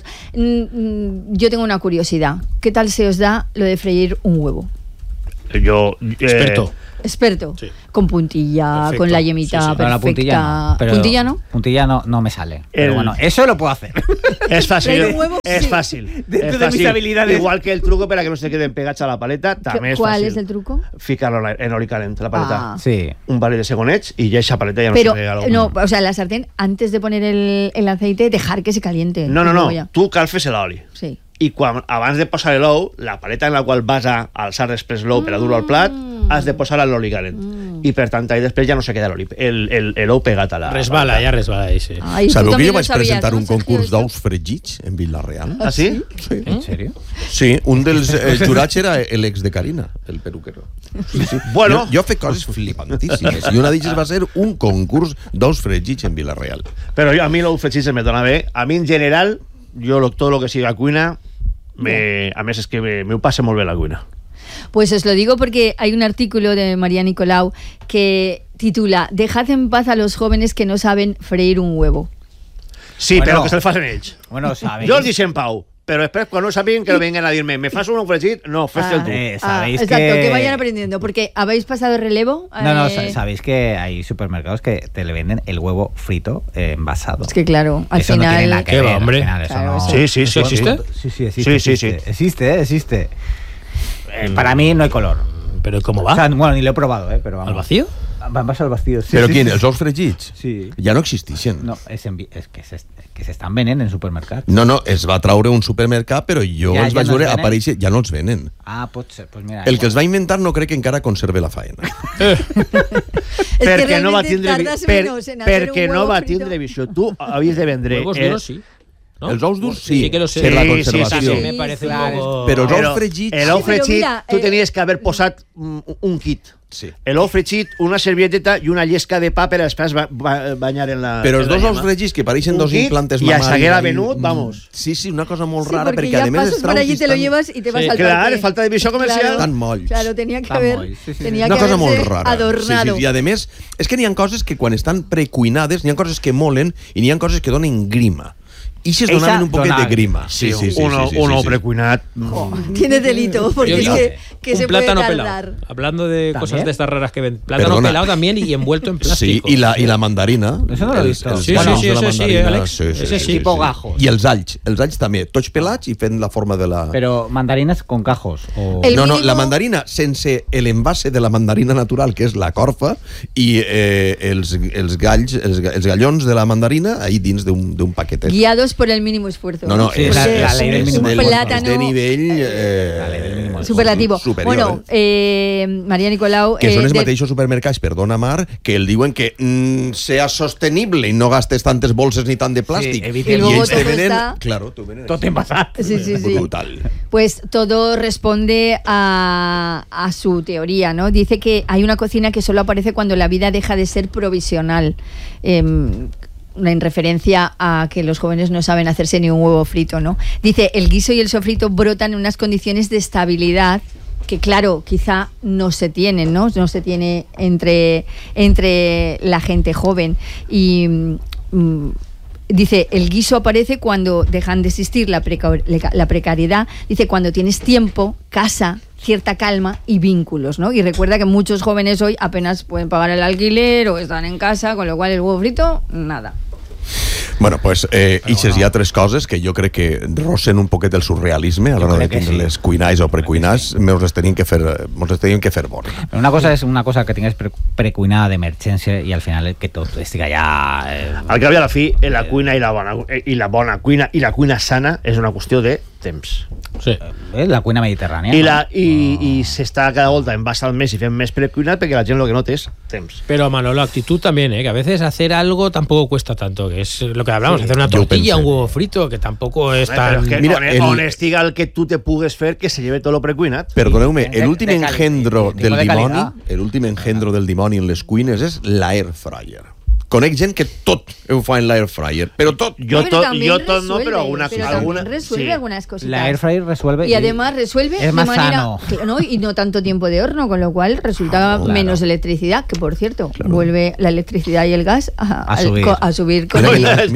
Yo tengo una curiosidad. ¿Qué tal se os da lo de freír un huevo? Yo... Experto. Sí. Con puntilla, Perfecto. con la yemita perfecta. No, la puntilla no. Pero ¿Puntilla no? Puntilla no me sale. Pero bueno, eso lo puedo hacer. Es fácil. Freír un huevo, es fácil. Dentro de mis habilidades. Igual que el truco para que no se queden pegats a la paleta, també és fàcil. ¿Cuál es el truco? Ficar-lo en oli calent, la paleta. Sí. Un parell de segonets y ya esa paleta ya no Pero, se pega. no, o sea, la sartén, antes de poner el aceite, dejar que se caliente. No. Tu calfes l'oli. Sí. I abans de posar l'ou, la paleta en la qual vas a alçar després l'ou per a dur-lo al plat, has de posar l'oli calent. I per tant, ahí després ja no se queda l'ou pegat a la... Resbala, ja resbala ahí, sí. Ay, Sabeu que jo vaig presentar un concurs d'ous fregits en Vila-real? Ah, sí? Sí. ¿En serio? Sí, un dels jurats era l'ex de Carina, el peruquero. Sí. Bueno. Jo he fet coses flipantíssimes i una d'elles va ser un concurs d'ous fregits en Vila-real. Però a mi l'ou fregit se me dona bé. A mi en general, todo lo que siga cuina, a més és que me passa molt bé la cuina. Pues os lo digo porque hay un artículo de María Nicolau que titula "Dejad en paz a los jóvenes que no saben freír un huevo". Sí, bueno, però que se'l facin ells. Bueno, sabéis. Jo els deixo en pau. Pero después, cuando sabían que lo vengan a decirme, ¿me fas un fregit? No, fes-te tú. Sabéis exacto, que vayan aprendiendo. Porque ¿habéis pasado relevo? No, sabéis que hay supermercados que te le venden el huevo frito envasado. Es que claro, al eso final... no tiene nada que ver, hombre. Al final, eso claro, no... Sí, ¿Eso existe? Sí. Existe. Para mí no hay color. ¿Pero cómo va? O sea, bueno, ni lo he probado, pero vamos. ¿Al vacío? Vas al vacío, sí. Però quin? Els ous fregits? Sí. Ja no existeixen. No, es que se estan venent en supermercats. No, es va traure un supermercat, però jo Ja, els ja vaig no veure els venen? aparèixer, ja no els venen. Ah, potser, pues mira. El que els va inventar no crec que encara conserve la faena. Perquè no va tindre perquè no va tindre visió. Tu havies de vendre Huevos duros, sí. ¿No? Els ous durs sí, que lo sé. per la Sí, conservació. Sí, me parece un poco... Però els ous fregits... L'ou fregit, mira, tu tenies que haver posat un kit. Sí. L'ou fregit, una servieteta i una llesca de pa per després banyar en la... Però els en la dos ous llama. fregits que pareixen Un dos kit implantes i a mamaris... s'haguera ahí, venut, vamos. Sí, una cosa molt Sí, rara, porque perquè ya a més pasas por allí, te lo llevas y te vas al Clar, parque. falta de visió comercial. Claro. Tan molls. Claro, tenía que Tan haber... molls, sí. Tenía Una que cosa molt haberse rara. adornado. Sí. I a més, és que n'hi ha coses que quan estan precuinades, n'hi ha coses que molen i n'hi ha coses que donen grima. Ixes donaven un poquet de grima. Sí. Uno precuinat. Tiene delito, porque Yo es que un se puede plátano tardar. pelado. Hablando de ¿También? cosas de estas raras que ven. Plátano Perdona. pelado también y envuelto en Sí, plástico. i la mandarina. Eso no lo he visto. Sí, grans sí, de la ese sí, mandarina, Alex. Ese sí. Tipo gajos. I els alls també, tots pelats i fent la forma de la... Pero mandarinas con gajos. O... El No, mínimo- la mandarina sense l'envase de la mandarina natural, que és la corfa, i els gallons de la mandarina ahí dins d'un paquetet. Guiados por el mínimo esfuerzo. No, Sí, és la ley del mínimo un esfuerzo. plátano de nivell La ley del mínimo esfuerzo. superlativo. superior, Bueno, María Nicolau... que són els mateixos supermercats, perdona Mar, que el diuen que sea sostenible i no gastes tantes bolses ni tant de plàstic. Sí, Y luego ells te todo venen... está- Claro, te venen... Todo envasado. Sí. Brutal. Pues Pues todo responde a su teoría, ¿no? Dice que hay una cocina que solo aparece cuando la vida deja de ser provisional. En referencia a que los jóvenes no saben hacerse ni un huevo frito, ¿no? Dice, el guiso y el sofrito brotan en unas condiciones de estabilidad que, claro, quizá no se tienen, ¿no? No se tiene entre la gente joven. Y dice, el guiso aparece cuando dejan de existir la precariedad. Dice, cuando tienes tiempo, casa, cierta calma y vínculos, ¿no? Y recuerda que muchos jóvenes hoy apenas pueden pagar el alquiler o están en casa, con lo cual el huevo frito, nada. Bueno, pues ixes hi ha tres coses que jo crec que rossen un poquet el surrealisme a l'hora de tindre les cuinars o precuinars, mos les tenim que fer bona. Una cosa és una cosa que tingués precuinada d'emergència i al final que tot estiga ja... Al cap i a la fi, la cuina i la bona cuina i la cuina sana és una qüestió de temps. Sí. La cuina mediterrània. I s'està cada volta en base al mes y fem més precuinat perquè la gent lo que no té és temps. Pero Manolo, actitud también, que a veces hacer algo tampoco cuesta tanto, que es lo que hablamos, hacer una tortilla, un huevo frito, que tampoco es tan... Pero es que on estiga el que tú te pugues fer que se lleve todo lo precuinat. Perdoneu-me, l'últim engendro del dimoni en les cuines és l'air fryer. Conec gent que tot ho fa en l'air fryer, pero tot. Yo tot no, pero alguna resuelve algunas cositas. La air fryer resuelve y además resuelve de manera sano, ¿no? Y no tanto tiempo de horno, con lo cual resulta menos electricidad, que por cierto, vuelve la electricidad y el gas a subir con el IVA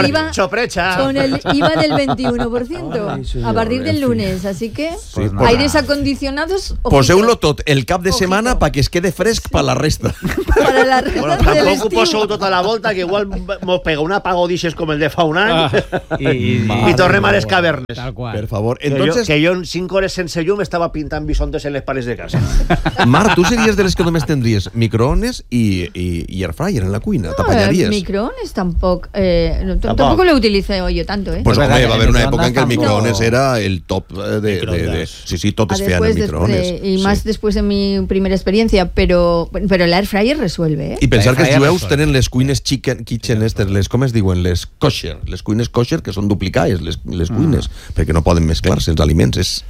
del 21% a partir del lunes, así que aires acondicionados. Poseu-lo tot el cap de setmana perquè es quede fresc per la resta. Para la resta del estiu. A la volta, que igual mos pega un apago d'ixes com el de fa un any i tornem a les cavernes. Per favor. Entonces, que jo en 5 hores sense llum estava pintant bisontes en les parets de casa. Marc, tu series de les que només tindries microones i air fryer en la cuina. T'apanyaries? Microones tampoc. Tampoco lo utilizo yo tanto, Pues hombre, va a haber una época en que el microones era el top de... Sí, tot es feia en el microones. Y más después de mi primera experiencia, pero el air fryer resuelve, I pensar que els jueus tenen les cuines kitchen estes, com es diuen? Les kosher, les cuines kosher, que són duplicades, les cuines, perquè no poden mesclar-se els aliments.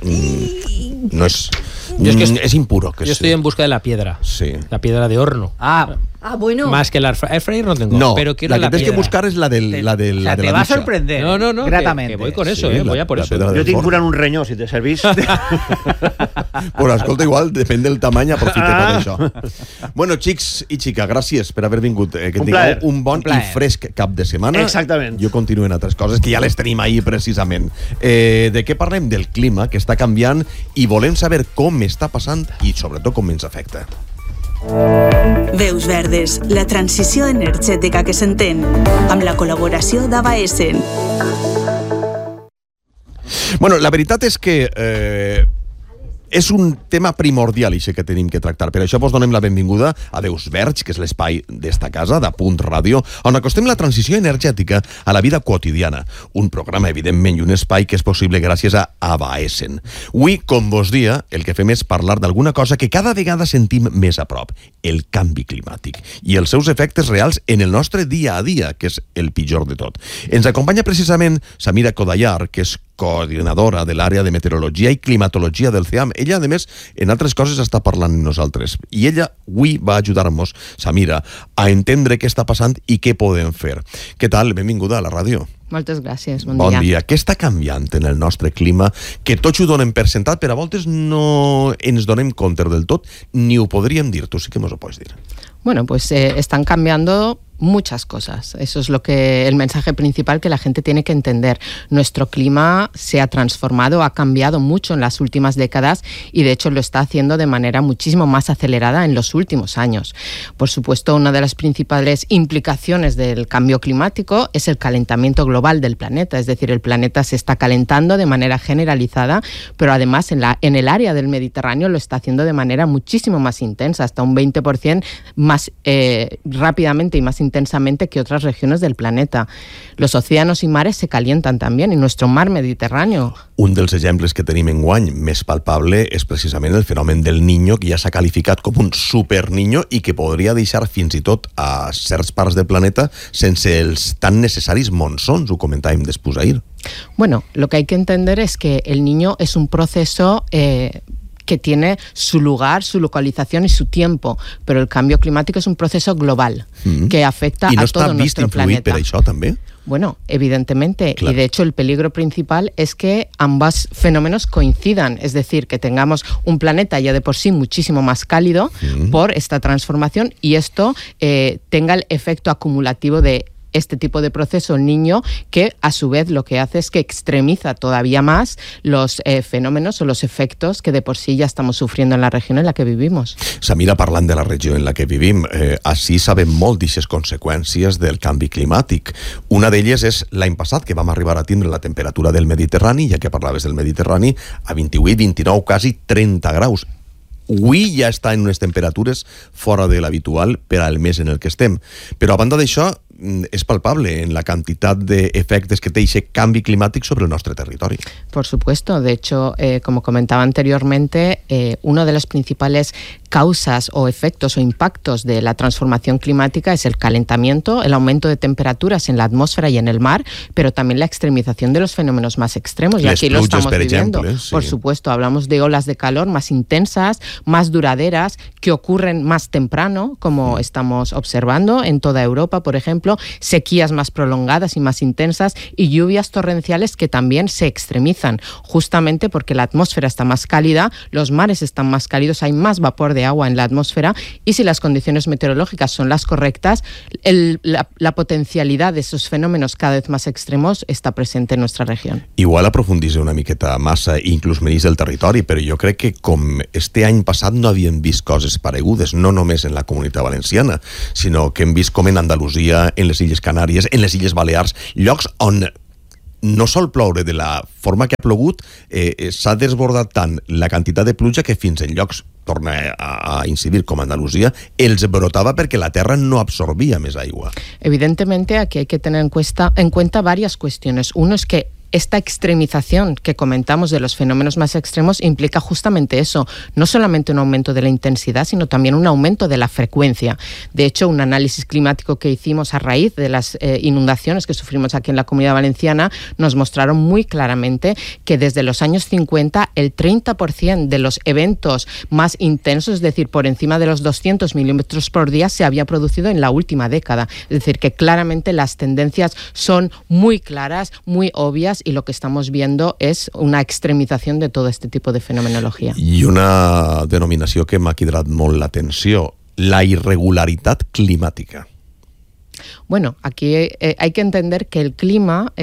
Es impuro. Yo estoy en busca de la piedra. Sí. La piedra de horno. Bueno. Más que el air fryer no tengo. No, pero quiero la que tienes que buscar es la de la te va a sorprender. No. Gratamente. Que voy con eso, voy a por eso. Yo te incuro en un renyó, si te servís. Pues escolta, igual, depèn del tamany, aprofita per això. Bueno, xics i xica, gràcies per haver vingut. Que tingueu un bon i fresc cap de setmana. Exactament. Jo continuo en altres coses, que ja les tenim ahir precisament. De què parlem? Del clima, que està canviant, i volem saber com està passant i sobretot com ens afecta. Veus Verdes, la transició energètica que s'entén, amb la col·laboració d'Ava Essen. Bueno, la veritat és que és un tema primordial això que tenim que tractar. Per això vos donem la benvinguda a Veus Verds, que és l'espai d'esta casa, de Punt Ràdio, on acostem la transició energètica a la vida quotidiana. Un programa, evidentment, i un espai que és possible gràcies a Ava Essen. Avui, com vos dia, el que fem és parlar d'alguna cosa que cada vegada sentim més a prop, el canvi climàtic, i els seus efectes reals en el nostre dia a dia, que és el pitjor de tot. Ens acompanya precisament Samira Kodayar, que és coordinadora de l'àrea de meteorologia i climatologia del CEAM. Ella, a més, en altres coses està parlant amb nosaltres. I ella avui va ajudar-nos, Samira, a entendre què està passant i què podem fer. Què tal? Benvinguda a la ràdio. Moltes gràcies, bon dia. Què està canviant en el nostre clima? Que tots ho donem per sentat, però a voltes no ens donem compte del tot, ni ho podríem dir. Tu sí que mos ho pots dir. Bueno, pues están cambiando muchas cosas. Eso es el mensaje principal que la gente tiene que entender. Nuestro clima se ha transformado, ha cambiado mucho en las últimas décadas y de hecho lo está haciendo de manera muchísimo más acelerada en los últimos años. Por supuesto, una de las principales implicaciones del cambio climático es el calentamiento global del planeta, es decir, el planeta se está calentando de manera generalizada, pero además en el área del Mediterráneo lo está haciendo de manera muchísimo más intensa, hasta un 20% más rápidamente y más intensamente que otras regiones del planeta. Los océanos y mares se calientan también, y nuestro mar Mediterráneo. Un dels exemples que tenim enguany més palpable és precisament el fenomen del Niño, que ja s'ha qualificat com un superniño i que podria deixar fins i tot a certs parts del planeta sense els tan necessaris monsons, ho comentàvem després ahir. Bueno, lo que hay que entender es que el niño es un proceso que tiene su lugar, su localización y su tiempo, pero el cambio climático es un proceso global que afecta a todo nuestro planeta. I no està vist influït per això, també? Bueno, evidentemente, claro. Y de hecho el peligro principal es que ambos fenómenos coincidan, es decir, que tengamos un planeta ya de por sí muchísimo más cálido por esta transformación y esto tenga el efecto acumulativo de este tipo de proceso en niño, que a su vez lo que hace es que extremiza todavía más los fenómenos o los efectos que de por sí ya estamos sufriendo en la región en la que vivimos. Samira, parlant de la regió en la que vivim, així sabem molt d'aquestes conseqüències del canvi climàtic. Una d'elles és l'any passat, que vam arribar a tindre la temperatura del Mediterrani, ja que parlaves del Mediterrani, a 28, 29, quasi 30 graus. Avui ja està en unes temperatures fora de l'habitual per al mes en el que estem. Però a banda d'això, es palpable en la cantidad de efectos que té ese cambio climático sobre el nuestro territorio. Por supuesto, de hecho, como comentaba anteriormente, una de las principales causas o efectos o impactos de la transformación climática es el calentamiento, el aumento de temperaturas en la atmósfera y en el mar, pero también la extremización de los fenómenos más extremos, y aquí lo estamos viviendo. Sí. Por supuesto, hablamos de olas de calor más intensas, más duraderas, que ocurren más temprano, como estamos observando en toda Europa, por ejemplo, sequías más prolongadas y más intensas y lluvias torrenciales que también se extremizan, justamente porque la atmósfera está más cálida, los mares están más cálidos, hay más vapor de agua en la atmósfera y si las condiciones meteorológicas son las correctas, la potencialidad de esos fenómenos cada vez más extremos está presente en nuestra región. Igual aprofundís una miqueta massa, inclús menys del territori, però jo crec que com este any passat no havíem vist coses paregudes, no només en la Comunitat Valenciana, sinó que hem vist com en Andalusia, en les Illes Canàries, en les Illes Balears, llocs on no sol ploure de la forma que ha plogut, s'ha desbordat tant la quantitat de pluja que fins en llocs, torna a incidir com Andalusia, els brotava perquè la terra no absorbia més aigua. Evidentemente aquí hay que tener en cuenta varias cuestiones. Uno es que esta extremización que comentamos de los fenómenos más extremos implica justamente eso, no solamente un aumento de la intensidad, sino también un aumento de la frecuencia. De hecho, un análisis climático que hicimos a raíz de las inundaciones que sufrimos aquí en la Comunidad Valenciana nos mostraron muy claramente que desde los años 50 el 30% de los eventos más intensos, es decir, por encima de los 200 milímetros por día, se había producido en la última década. Es decir, que claramente las tendencias son muy claras, muy obvias, y lo que estamos viendo es una extremización de todo este tipo de fenomenología. I una denominació que m'ha cridat molt l'atenció, la irregularitat climàtica. Bueno, aquí hay que entender que el clima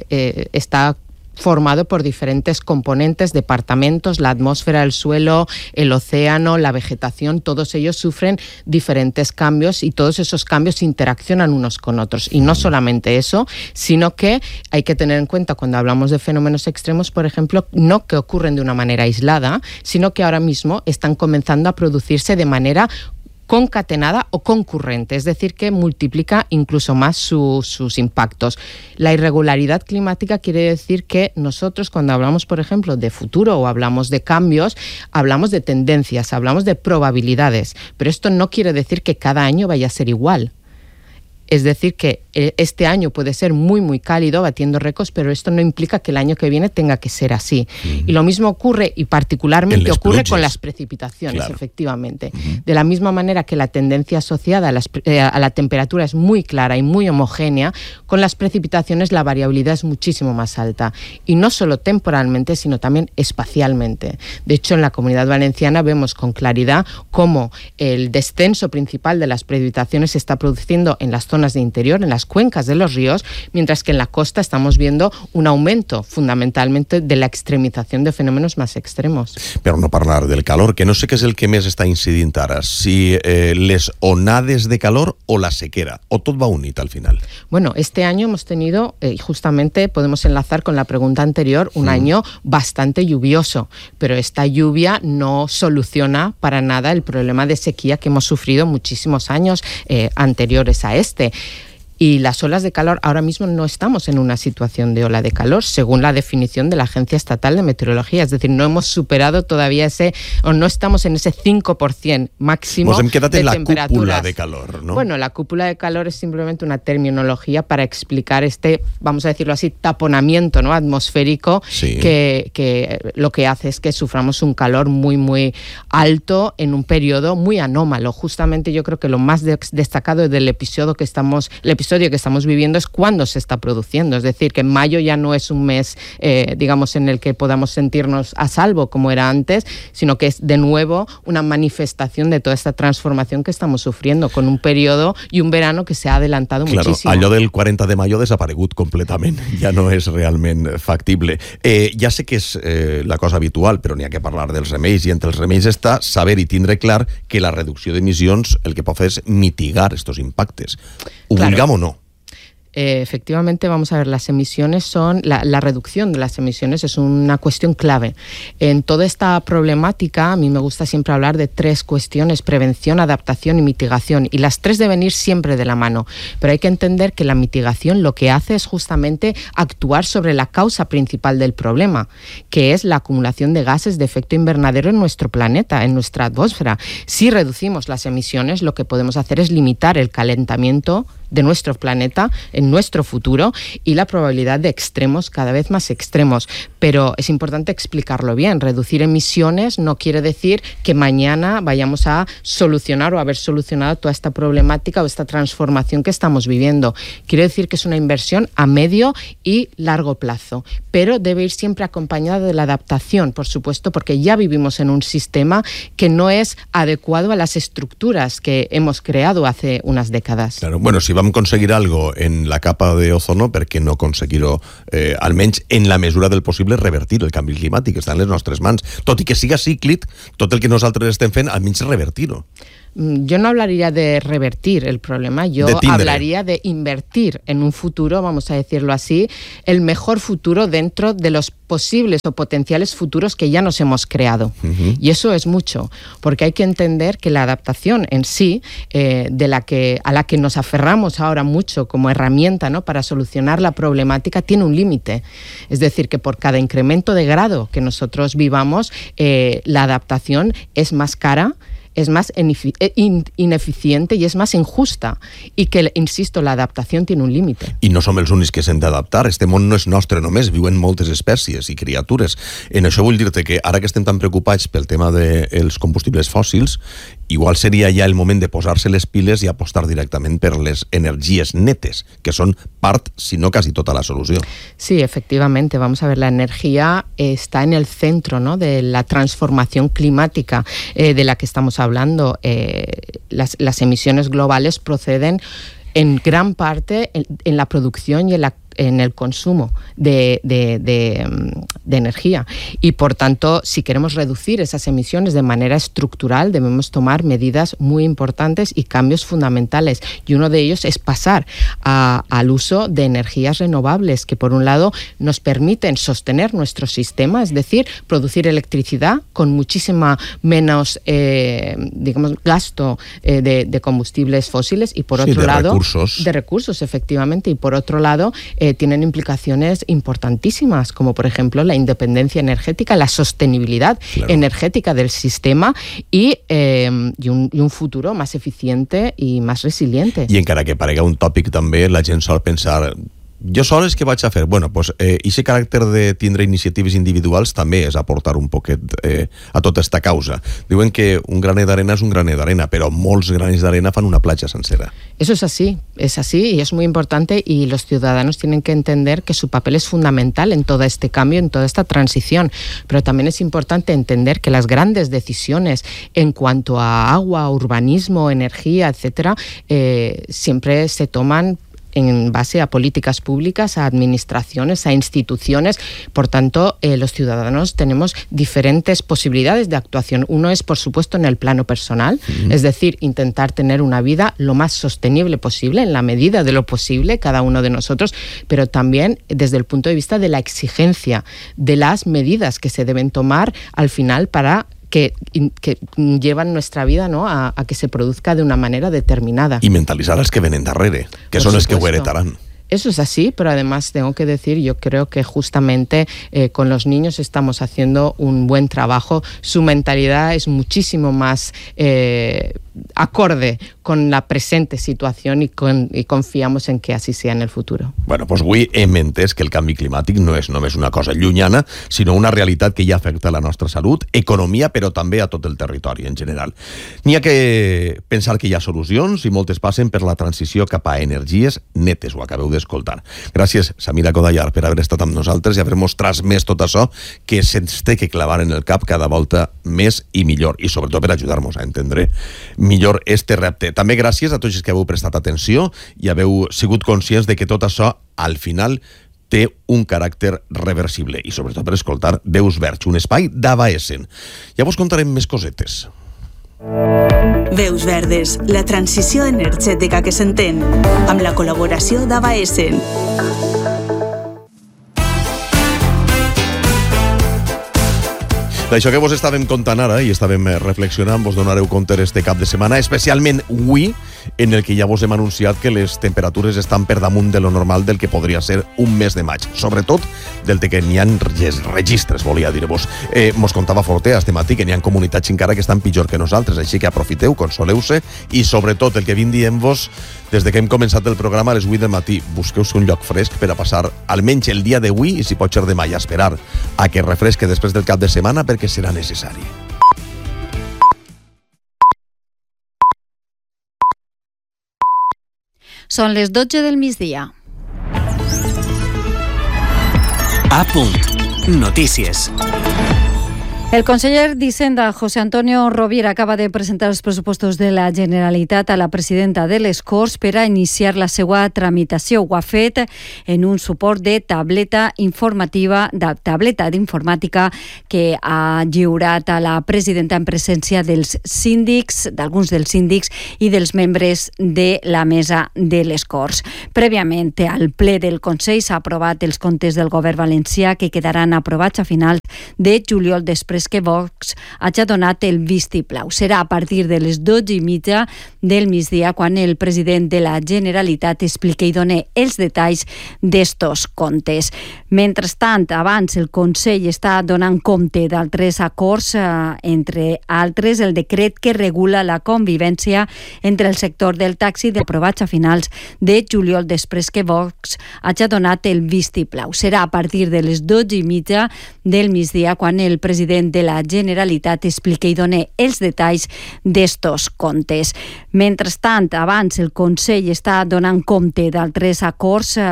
está formado por diferentes componentes, departamentos, la atmósfera, el suelo, el océano, la vegetación, todos ellos sufren diferentes cambios y todos esos cambios interaccionan unos con otros. Y no solamente eso, sino que hay que tener en cuenta cuando hablamos de fenómenos extremos, por ejemplo, no que ocurren de una manera aislada, sino que ahora mismo están comenzando a producirse de manera concatenada o concurrente, es decir, que multiplica incluso más sus impactos. La irregularidad climática quiere decir que nosotros cuando hablamos, por ejemplo, de futuro o hablamos de cambios, hablamos de tendencias, hablamos de probabilidades, pero esto no quiere decir que cada año vaya a ser igual. Es decir, que este año puede ser muy, muy cálido, batiendo récords, pero esto no implica que el año que viene tenga que ser así. Y lo mismo ocurre, y particularmente ocurre con las precipitaciones, claro. Efectivamente. De la misma manera que la tendencia asociada a la temperatura es muy clara y muy homogénea, con las precipitaciones la variabilidad es muchísimo más alta. Y no solo temporalmente, sino también espacialmente. De hecho, en la Comunidad Valenciana vemos con claridad cómo el descenso principal de las precipitaciones se está produciendo en las zonas de interior, en las cuencas de los ríos, mientras que en la costa estamos viendo un aumento fundamentalmente de la extremización de fenómenos más extremos. Però no parlar del calor, que no sé què és el que més està incidint ara, si les onades de calor o la sequera, o tot va unit al final. Bueno, este año hemos tenido, justamente podemos enlazar con la pregunta anterior, un año bastante lluvioso, pero esta lluvia no soluciona para nada el problema de sequía que hemos sufrido muchísimos años anteriores a este. Y las olas de calor, ahora mismo no estamos en una situación de ola de calor, según la definición de la Agencia Estatal de Meteorología. Es decir, no hemos superado todavía no estamos en ese 5% máximo de temperaturas. La cúpula de calor, ¿no? Bueno, la cúpula de calor es simplemente una terminología para explicar vamos a decirlo así, taponamiento, ¿no?, atmosférico, sí, que lo que hace es que suframos un calor muy, muy alto en un periodo muy anómalo. Justamente yo creo que lo más destacado del episodio que estamos viviendo es cuándo se está produciendo. Es decir, que mayo ya no es un mes, digamos, en el que podamos sentirnos a salvo como era antes, sino que es de nuevo una manifestación de toda esta transformación que estamos sufriendo, con un periodo y un verano que se ha adelantado muchísimo. Allò del 40 de mayo ha desaparegut completament, ja no és realment factible. Ja sé que és la cosa habitual, però n'hi ha que parlar dels remeis, i entre els remeis està saber i tindre clar que la reducció d'emissions el que pot fer és mitigar estos impactes. Ho vulguem o no. Efectivamente, vamos a ver, las emisiones son, la reducción de las emisiones es una cuestión clave. En toda esta problemática, a mí me gusta siempre hablar de 3 cuestiones: prevención, adaptación y mitigación, y las 3 deben ir siempre de la mano. Pero hay que entender que la mitigación lo que hace es justamente actuar sobre la causa principal del problema, que es la acumulación de gases de efecto invernadero en nuestro planeta, en nuestra atmósfera. Si reducimos las emisiones, lo que podemos hacer es limitar el calentamiento de nuestro planeta en nuestro futuro y la probabilidad de extremos cada vez más extremos. Pero es importante explicarlo bien. Reducir emisiones no quiere decir que mañana vayamos a solucionar o haber solucionado toda esta problemática o esta transformación que estamos viviendo. Quiere decir que es una inversión a medio y largo plazo, pero debe ir siempre acompañada de la adaptación, por supuesto, porque ya vivimos en un sistema que no es adecuado a las estructuras que hemos creado hace unas décadas. Claro, bueno, si vam aconseguir algo en la capa d'ozono, per què no aconseguir-ho, almenys en la mesura del possible, revertir el canvi climàtic? Està en les nostres mans. Tot i que siga cíclic, tot el que nosaltres estem fent, almenys revertir-ho. Yo no hablaría de revertir el problema, yo hablaría de invertir en un futuro, vamos a decirlo así, el mejor futuro dentro de los posibles o potenciales futuros que ya nos hemos creado. Y eso es mucho, porque hay que entender que la adaptación en sí, a la que nos aferramos ahora mucho como herramienta, ¿no?, para solucionar la problemática, tiene un límite. Es decir, que por cada incremento de grado que nosotros vivamos, la adaptación es más cara, es más ineficiente y es más injusta, y que, insisto, la adaptación tiene un límite. I no som els únics que s'hem d'adaptar. Este món no és nostre només, viuen moltes espècies i criatures. En això vull dir-te que ara que estem tan preocupats pel tema dels combustibles fòssils, igual seria ja el moment de posar-se les piles i apostar directament per les energies netes, que són part, si no casi tota la solució. Sí, efectivamente. Vamos a ver, la energía está en el centro, ¿no?, de la transformación climática de la que estamos hablando. Las emisiones globales proceden en gran parte en la producción y en el consumo de energía, y por tanto, si queremos reducir esas emisiones de manera estructural, debemos tomar medidas muy importantes y cambios fundamentales, y uno de ellos es pasar al uso de energías renovables, que por un lado nos permiten sostener nuestro sistema, es decir, producir electricidad con muchísima menos digamos, gasto de combustibles fósiles, y por otro lado de recursos, efectivamente, y por otro lado tienen implicaciones importantísimas, como por ejemplo la independencia energética, la sostenibilidad energética del sistema y un futuro más eficiente y más resiliente. I encara que parega un tòpic també, la gent sol pensar, jo sol és què vaig a fer? Bueno, doncs aquest caràcter de tindre iniciatives individuals també és aportar un poquet a tota esta causa. Diuen que un granet d'arena és un granet d'arena, però molts granets d'arena fan una platja sencera. Eso es así y es muy importante, y los ciudadanos tienen que entender que su papel es fundamental en todo este cambio, en toda esta transición, pero también es importante entender que las grandes decisiones en cuanto a agua, urbanismo, energía, etcétera, siempre se toman en base a políticas públicas, a administraciones, a instituciones. Por tanto, los ciudadanos tenemos diferentes posibilidades de actuación. Uno es, por supuesto, en el plano personal, es decir, intentar tener una vida lo más sostenible posible, en la medida de lo posible, cada uno de nosotros, pero también desde el punto de vista de la exigencia de las medidas que se deben tomar al final para que llevan nuestra vida, ¿no?, a que se produzca de una manera determinada. Y mentalizar a los que vienen darrere, que son los que heredarán. Eso es así, pero además tengo que decir, yo creo que justamente con los niños estamos haciendo un buen trabajo. Su mentalidad es muchísimo más acorde con la presente situación y confiamos en que así sea en el futuro. Bueno, doncs avui hem entès que el canvi climàtic no és només una cosa llunyana, sinó una realitat que ja afecta la nostra salut, economia, però també a tot el territori en general. N'hi ha que pensar que hi ha solucions i moltes passen per la transició cap a energies netes, ho acabeu d'escoltar. Gràcies, Samira Kodayar, per haver estat amb nosaltres i haver-nos transmès tot això que se'ns té que clavar en el cap cada volta més i millor, i sobretot per ajudar-nos a entendre millor este repte. També gràcies a tots els que heu prestat atenció i haveu sigut conscients de que tot això, al final, té un caràcter reversible i sobretot per escoltar Veus Verds, un espai d'Ava Essen. Ja vos contarem més cosetes. Veus Verdes, la transició energètica que s'entén, amb la col·laboració d'Ava Essen. D'això que vos estàvem contant ara i estàvem reflexionant, vos donareu compte este cap de setmana, especialment avui, en el que ja vos hem anunciat que les temperatures estan per damunt de lo normal del que podria ser un mes de maig, sobretot del que n'hi ha registres, volia dir-vos. Mos contava Fortea, este matí, que n'hi ha comunitats encara que estan pitjor que nosaltres, així que aprofiteu, consoleu-se i sobretot el que vim dient-vos des de que hem començat el programa a les 8 del matí, busqueu-se un lloc fresc per a passar almenys el dia d'avui i si pot ser demà i esperar a que refresque després del cap de setmana perquè serà necessari. Són les 12 del migdia. A punt. Notícies. El conseller d'Hisenda, José Antonio Rovira, acaba de presentar els pressupostos de la Generalitat a la presidenta de les Corts per a iniciar la seva tramitació. Ho ha fet en un suport de tableta d'informàtica que ha lliurat a la presidenta en presència dels síndics, d'alguns dels síndics i dels membres de la mesa de les Corts. Prèviament, al ple del Consell s'ha aprovat els comptes del govern valencià que quedaran aprovats a finals de juliol després que Vox hagi donat el vistiplau. Serà a partir de les 12:30 del migdia quan el president de la Generalitat expliqui i doni els detalls d'estos comptes. Mentrestant, abans el Consell està donant compte d'altres acords, entre altres el decret que regula la convivència entre el sector del taxi aprovats a finals de juliol després que Vox hagi donat el vistiplau. Serà a partir de les 12:30 del migdia quan el president de la Generalitat expliqui i doni els detalls d'estos comptes. Mentrestant, abans el Consell està donant compte d'altres acords,